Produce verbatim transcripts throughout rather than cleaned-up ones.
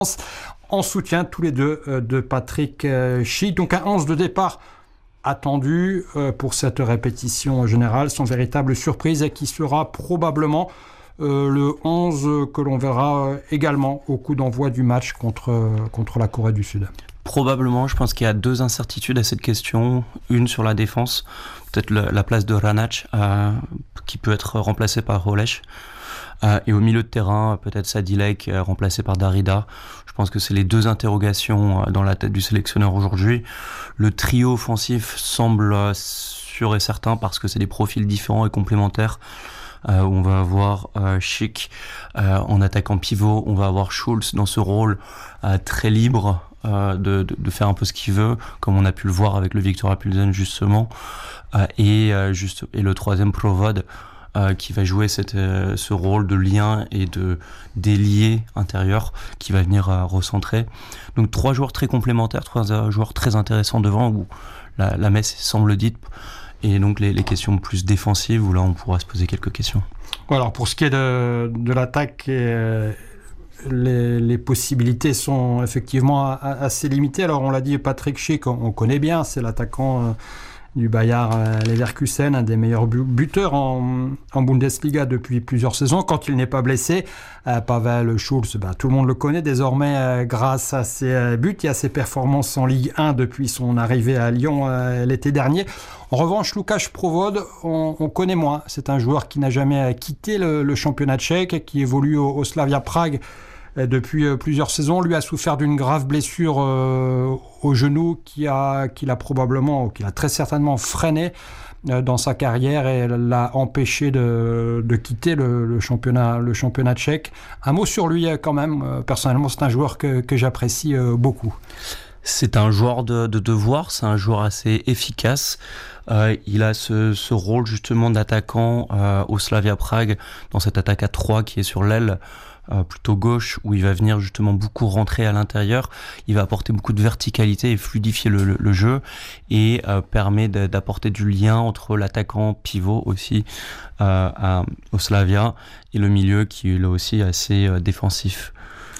en soutien tous les deux euh, de Patrick euh, Schick. Donc un onze de départ attendu euh, pour cette répétition générale, sans véritable surprise, et qui sera probablement euh, le onze que l'on verra euh, également au coup d'envoi du match contre, euh, contre la Corée du Sud. Probablement, je pense qu'il y a deux incertitudes à cette question. Une sur la défense, peut-être le, la place de Hranáč, euh, qui peut être remplacé par Holeš. Euh, et au milieu de terrain, peut-être Sadilek, euh, remplacé par Darida. Je pense que c'est les deux interrogations euh, dans la tête du sélectionneur aujourd'hui. Le trio offensif semble euh, sûr et certain parce que c'est des profils différents et complémentaires. Euh, où on va avoir euh, Schick euh, en attaquant pivot, on va avoir Schulz dans ce rôle euh, très libre euh, de, de, de faire un peu ce qu'il veut, comme on a pu le voir avec le Viktoria Plzen justement, euh, et, euh, juste, et le troisième Provod euh, qui va jouer cette, euh, ce rôle de lien et de d'ailier intérieur qui va venir euh, recentrer. Donc trois joueurs très complémentaires, trois euh, joueurs très intéressants devant où la, la messe semble dite. Et donc les, les questions plus défensives, où là on pourra se poser quelques questions. Alors pour ce qui est de, de l'attaque, euh, les, les possibilités sont effectivement a, a, assez limitées. Alors on l'a dit, Patrick Schick, on, on connaît bien, c'est l'attaquant euh, du Bayer euh, Leverkusen, un des meilleurs bu- buteurs en, en Bundesliga depuis plusieurs saisons, quand il n'est pas blessé. Euh, Pavel Schulz, bah, tout le monde le connaît désormais euh, grâce à ses euh, buts et à ses performances en Ligue un depuis son arrivée à Lyon euh, l'été dernier. En revanche, Lukáš Provod, on, on connaît moins. C'est un joueur qui n'a jamais quitté le, le championnat tchèque, qui évolue au, au Slavia Prague depuis plusieurs saisons. Lui a souffert d'une grave blessure euh, au genou qui a, qui l'a probablement, qui l'a très certainement freiné euh, dans sa carrière et l'a empêché de, de quitter le, le, championnat, le championnat tchèque. Un mot sur lui quand même. Personnellement, c'est un joueur que, que j'apprécie euh, beaucoup. C'est un joueur de, de devoir, c'est un joueur assez efficace. Euh, il a ce, ce rôle justement d'attaquant euh, au Slavia Prague, dans cette attaque à trois qui est sur l'aile, euh, plutôt gauche, où il va venir justement beaucoup rentrer à l'intérieur. Il va apporter beaucoup de verticalité et fluidifier le, le, le jeu, et euh, permet de, d'apporter du lien entre l'attaquant pivot aussi euh, à, au Slavia et le milieu qui est là aussi assez euh, défensif.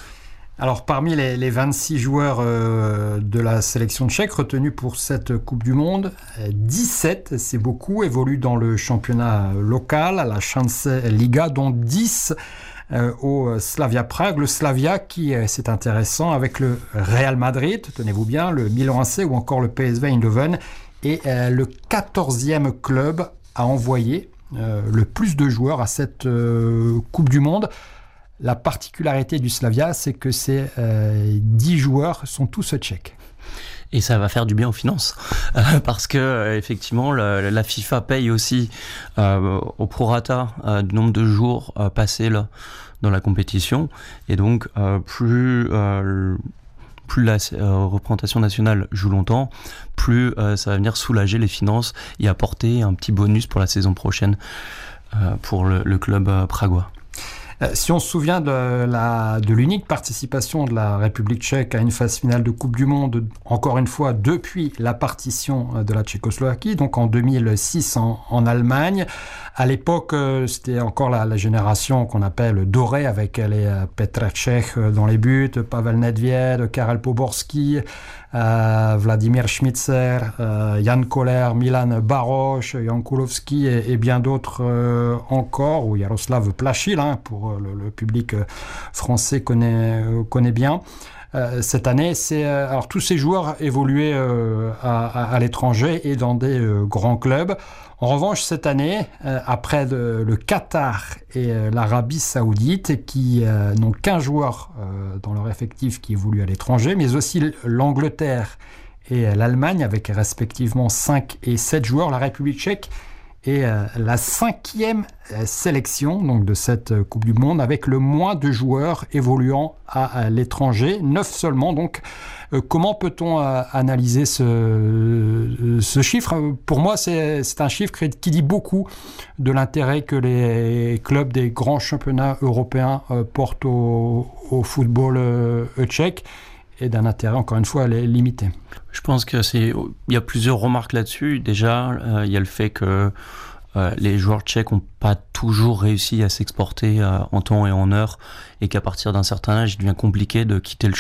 Alors, parmi les, les vingt-six joueurs euh, de la sélection tchèque retenus pour cette Coupe du Monde, dix-sept, c'est beaucoup, évoluent dans le championnat local, à la Chance Liga, dont dix euh, au Slavia Prague. Le Slavia qui, euh, c'est intéressant, avec le Real Madrid, tenez-vous bien, le Milan A C ou encore le P S V Eindhoven, est euh, le quatorzième club à envoyer euh, le plus de joueurs à cette euh, Coupe du Monde. La particularité du Slavia, c'est que ces euh, dix joueurs sont tous tchèques. Et ça va faire du bien aux finances, euh, parce que euh, effectivement, la, la FIFA paye aussi euh, au prorata euh, du nombre de jours euh, passés là, dans la compétition, et donc euh, plus euh, plus la euh, représentation nationale joue longtemps, plus euh, ça va venir soulager les finances et apporter un petit bonus pour la saison prochaine euh, pour le, le club euh, pragois. Si on se souvient de, la, de l'unique participation de la République tchèque à une phase finale de Coupe du Monde, encore une fois depuis la partition de la Tchécoslovaquie, donc en deux mille six en, en Allemagne. À l'époque, c'était encore la, la génération qu'on appelle dorée, avec les Petr Cech dans les buts, Pavel Nedvěd, Karel Poborský, euh, Vladimir Šmicer, euh, Jan Koller, Milan Baroš, Jan Kulovský et, et bien d'autres euh, encore, ou Jaroslav Plachil, hein, pour le, le public français connaît, connaît bien. Euh, cette année, c'est, euh, alors tous ces joueurs évoluaient euh, à, à, à l'étranger et dans des euh, grands clubs. En revanche, cette année, euh, après le, le Qatar et euh, l'Arabie Saoudite, qui euh, n'ont qu'un joueur euh, dans leur effectif qui évolue à l'étranger, mais aussi l'Angleterre et euh, l'Allemagne, avec respectivement cinq et sept joueurs, la République tchèque est euh, la cinquième euh, sélection donc, de cette euh, Coupe du Monde, avec le moins de joueurs évoluant à, à l'étranger, neuf seulement. Donc, euh, comment peut-on euh, analyser ce, ce chiffre ? Pour moi, c'est, c'est un chiffre qui dit beaucoup de l'intérêt que les clubs des grands championnats européens euh, portent au, au football euh, tchèque, et d'un intérêt, encore une fois, limité. Je pense que c'est, il y a plusieurs remarques là-dessus. Déjà, euh, il y a le fait que euh, les joueurs tchèques n'ont pas toujours réussi à s'exporter euh, en temps et en heure, et qu'à partir d'un certain âge, il devient compliqué de quitter le